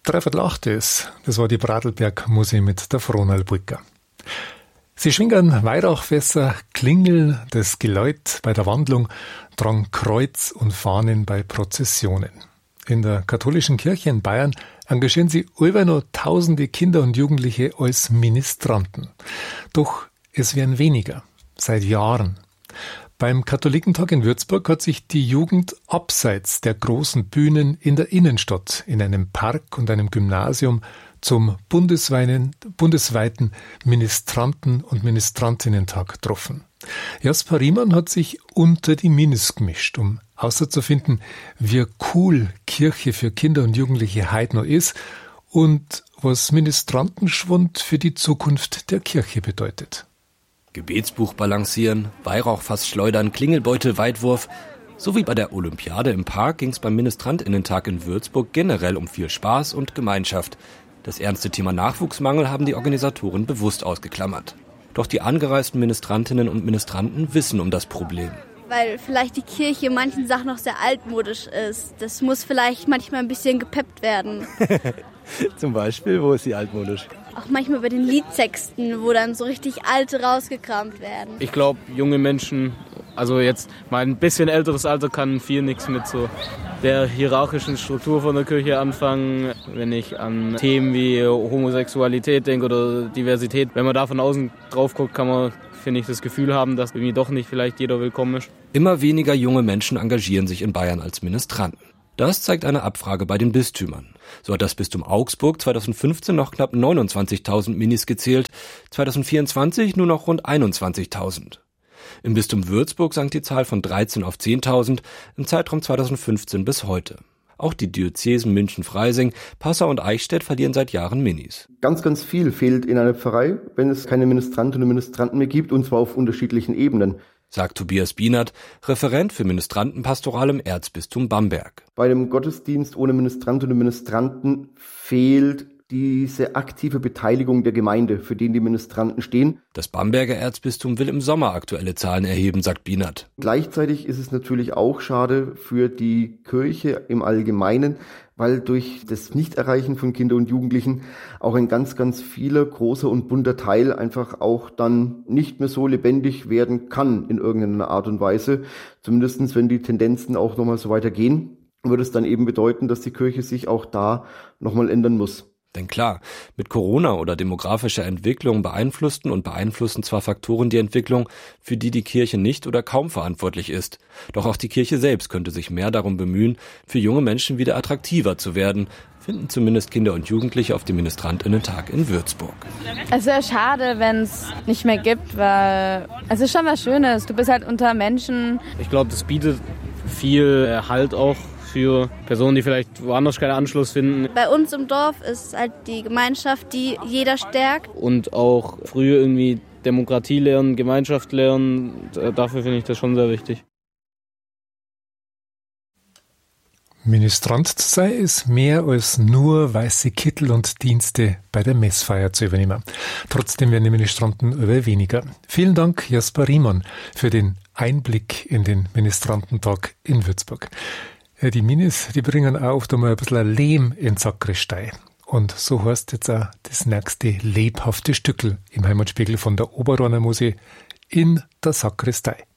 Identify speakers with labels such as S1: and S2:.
S1: 8:15 ist. Das war die Bradelberg-Musik mit der Fronal Bulka. Sie schwingen Weihrauchfässer, Klingel, das Geläut bei der Wandlung, tragen Kreuz und Fahnen bei Prozessionen. In der katholischen Kirche in Bayern engagieren sie über noch tausende Kinder und Jugendliche als Ministranten. Doch es werden weniger, seit Jahren. Beim Katholikentag in Würzburg hat sich die Jugend abseits der großen Bühnen in der Innenstadt, in einem Park und einem Gymnasium zum bundesweiten Ministranten- und Ministrantinnentag getroffen. Jasper Riemann hat sich unter die Minis gemischt, um herauszufinden, wie cool Kirche für Kinder und Jugendliche heute noch ist und was Ministrantenschwund für die Zukunft der Kirche bedeutet.
S2: Gebetsbuch balancieren, Weihrauchfass schleudern, Klingelbeutel, Weitwurf. So wie bei der Olympiade im Park ging es beim Ministrantinnentag in Würzburg generell um viel Spaß und Gemeinschaft. Das ernste Thema Nachwuchsmangel haben die Organisatoren bewusst ausgeklammert. Doch die angereisten Ministrantinnen und Ministranten wissen um das Problem.
S3: Weil vielleicht die Kirche in manchen Sachen noch sehr altmodisch ist. Das muss vielleicht manchmal ein bisschen gepeppt werden.
S4: Zum Beispiel, wo ist sie altmodisch?
S3: Auch manchmal bei den Liedtexten, wo dann so richtig alte rausgekramt werden.
S5: Ich glaube, junge Menschen, also jetzt mal ein bisschen älteres Alter, kann viel nichts mit so der hierarchischen Struktur von der Kirche anfangen. Wenn ich an Themen wie Homosexualität denke oder Diversität, wenn man da von außen drauf guckt, kann man, finde ich, das Gefühl haben, dass irgendwie doch nicht vielleicht jeder willkommen ist.
S2: Immer weniger junge Menschen engagieren sich in Bayern als Ministranten. Das zeigt eine Abfrage bei den Bistümern. So hat das Bistum Augsburg 2015 noch knapp 29.000 Minis gezählt, 2024 nur noch rund 21.000. Im Bistum Würzburg sank die Zahl von 13 auf 10.000 im Zeitraum 2015 bis heute. Auch die Diözesen München-Freising, Passau und Eichstätt verlieren seit Jahren Minis.
S6: Ganz, ganz viel fehlt in einer Pfarrei, wenn es keine Ministrantinnen und Ministranten mehr gibt, und zwar auf unterschiedlichen Ebenen,
S2: sagt Tobias Bienert, Referent für Ministrantenpastoral im Erzbistum Bamberg.
S6: Bei dem Gottesdienst ohne Ministrantinnen und Ministranten fehlt diese aktive Beteiligung der Gemeinde, für den die Ministranten stehen.
S2: Das Bamberger Erzbistum will im Sommer aktuelle Zahlen erheben, sagt Bienert.
S6: Gleichzeitig ist es natürlich auch schade für die Kirche im Allgemeinen, weil durch das Nichterreichen von Kindern und Jugendlichen auch ein ganz, ganz vieler großer und bunter Teil einfach auch dann nicht mehr so lebendig werden kann in irgendeiner Art und Weise. Zumindest wenn die Tendenzen auch nochmal so weitergehen, würde es dann eben bedeuten, dass die Kirche sich auch da nochmal ändern muss.
S2: Denn klar, mit Corona oder demografischer Entwicklung beeinflussen zwar Faktoren die Entwicklung, für die die Kirche nicht oder kaum verantwortlich ist. Doch auch die Kirche selbst könnte sich mehr darum bemühen, für junge Menschen wieder attraktiver zu werden, finden zumindest Kinder und Jugendliche auf dem Ministrantinnentag in Würzburg.
S7: Es wäre schade, wenn es nicht mehr gibt, weil es ist schon was Schönes. Du bist halt unter Menschen.
S5: Ich glaube, das bietet viel Halt auch für Personen, die vielleicht woanders keinen Anschluss finden.
S3: Bei uns im Dorf ist halt die Gemeinschaft, die jeder stärkt.
S5: Und auch früher irgendwie Demokratie lernen, Gemeinschaft lernen, dafür finde ich das schon sehr wichtig.
S1: Ministrant zu sein ist mehr als nur weiße Kittel und Dienste bei der Messfeier zu übernehmen. Trotzdem werden die Ministranten über weniger. Vielen Dank, Jasper Riemann, für den Einblick in den Ministrantentag in Würzburg. Ja, die Minis, die bringen auch oft einmal ein bisschen Lehm in die Sakristei. Und so heißt jetzt auch das nächste lebhafte Stückel im Heimatspiegel von der Oberrhoner Musik in der Sakristei.